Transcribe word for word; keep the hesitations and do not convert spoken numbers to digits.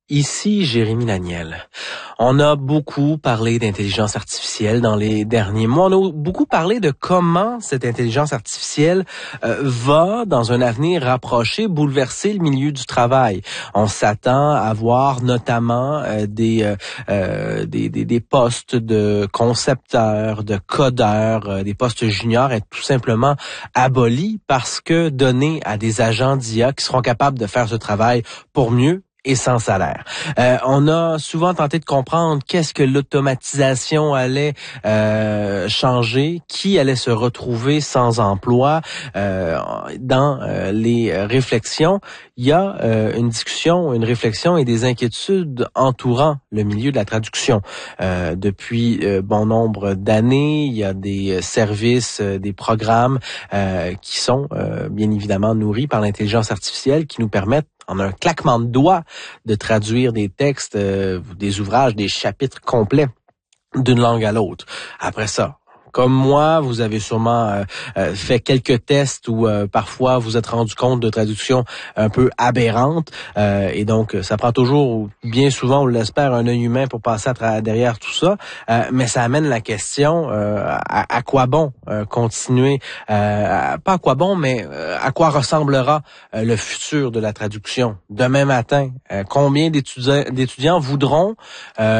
Ici Jérémy Laniel. On a beaucoup parlé d'intelligence artificielle dans les derniers mois. On a beaucoup parlé de comment cette intelligence artificielle euh, va, dans un avenir rapproché, bouleverser le milieu du travail. On s'attend à voir notamment euh, des, euh, euh, des, des des postes de concepteurs, de codeurs, euh, des postes juniors être tout simplement abolis parce que donnés à des agents d'I A qui seront capables de faire ce travail pour mieux et sans salaire. Euh, on a souvent tenté de comprendre qu'est-ce que l'automatisation allait euh, changer, qui allait se retrouver sans emploi. Euh, dans euh, les réflexions, il y a euh, une discussion, une réflexion et des inquiétudes entourant le milieu de la traduction. Euh, depuis euh, bon nombre d'années, il y a des services, euh, des programmes euh, qui sont euh, bien évidemment nourris par l'intelligence artificielle qui nous permettent en un claquement de doigts, de traduire des textes, euh, des ouvrages, des chapitres complets d'une langue à l'autre. Après ça, comme moi, vous avez sûrement euh, euh, fait quelques tests où euh, parfois vous êtes rendu compte de traductions un peu aberrantes euh, et donc ça prend toujours, bien souvent on l'espère, un œil humain pour passer à tra- derrière tout ça. Euh, mais ça amène la question euh, à, à quoi bon euh, continuer, euh, à, pas à quoi bon, mais euh, à quoi ressemblera euh, le futur de la traduction demain matin. Euh, combien d'étudiants, d'étudiants voudront euh,